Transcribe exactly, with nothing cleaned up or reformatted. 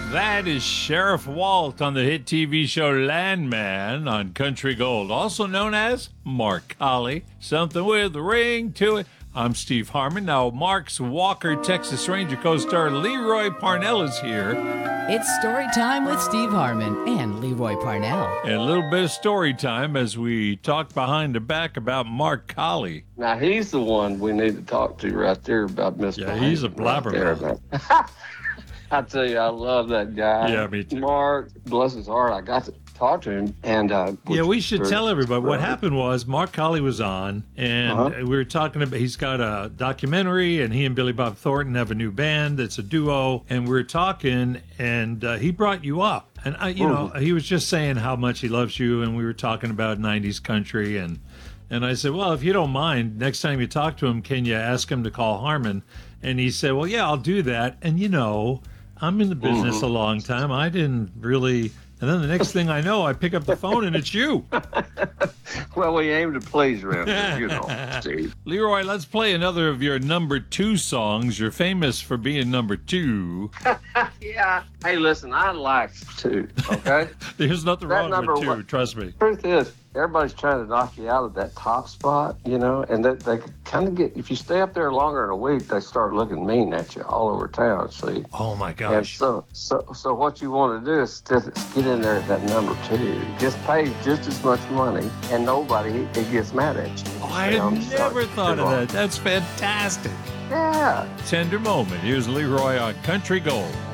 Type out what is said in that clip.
That is Sheriff Walt on the hit T V show Landman on Country Gold, also known as Mark Colley. Something with a ring to it. I'm Steve Harmon. Now, Mark's Walker, Texas Ranger co-star Leroy Parnell is here. It's story time with Steve Harmon and Leroy Parnell. And a little bit of story time as we talk behind the back about Mark Colley. Now, he's the one we need to talk to right there about Mister Yeah, he's a blabbermouth. Right I tell you, I love that guy. Yeah, me too. Mark, bless his heart, I got to talk to him. And uh, yeah, we should tell everybody what happened was Mark Colley was on, and Uh-huh. we were talking about, he's got a documentary, and he and Billy Bob Thornton have a new band. It's a duo, and we were talking, and uh, he brought you up. And, I, you know, he was just saying how much he loves you, and we were talking about nineties country, and and I said, well, if you don't mind, next time you talk to him, can you ask him to call Harmon? And he said, well, yeah, I'll do that. And, you know, I'm in the business Mm-hmm. a long time. I didn't really... And then the next thing I know, I pick up the phone and it's you. Well, we aim to please around here, you know, Steve. Leroy, let's play another of your number two songs. You're famous for being number two. Yeah. Hey, listen, I like two, okay? There's nothing That wrong number with two, one- trust me. Truth is, everybody's trying to knock you out of that top spot, you know, and that they kind of get, if you stay up there longer than a week, they start looking mean at you all over town, see? Oh, my And gosh. so, so, so what you want to do is just get in there at that number two. Just pay just as much money, and nobody it gets mad at you. Oh, I You know, had so- never thought of that. That's fantastic. Yeah. Tender moment. Here's Leroy on Country Gold.